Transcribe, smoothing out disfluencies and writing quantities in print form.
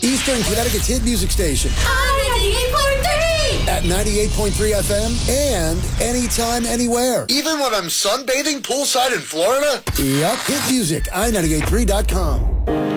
Eastern Connecticut's hit music station. At 98.3 FM and anytime, anywhere. Even when I'm sunbathing poolside in Florida? Yup. Hit music, i983.com.